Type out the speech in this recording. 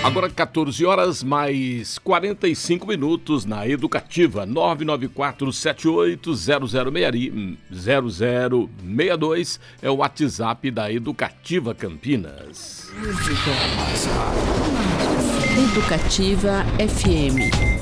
Agora 14 horas mais 45 minutos na Educativa. 994780062 é o WhatsApp da Educativa Campinas. Educativa FM.